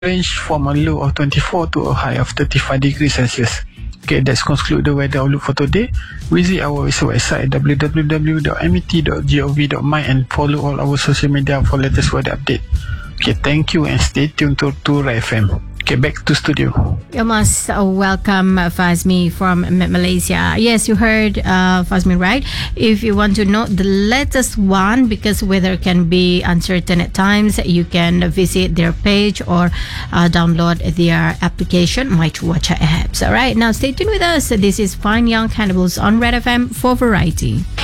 range from a low of 24 to a high of 35 degrees Celsius. Okay, that's conclude the weather outlook for today. Visit our website www.met.gov.my and follow all our social media for latest weather update. Okay, thank you and stay tuned to Rai FM. Okay, back to studio. You must welcome Fazmi from Malaysia. Yes, you heard Fazmi, right? If you want to know the latest one, because weather can be uncertain at times, you can visit their page or download their application, My Cuaca apps. All right, now stay tuned with us. This is Fine Young Cannibals on Red FM for Variety.